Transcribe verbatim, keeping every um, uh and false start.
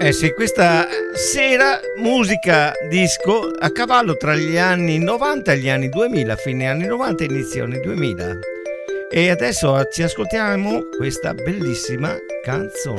Eh sì, questa sera musica disco a cavallo tra gli anni novanta e gli anni duemila, fine anni novanta e inizio anni duemila. E adesso ci ascoltiamo questa bellissima canzone.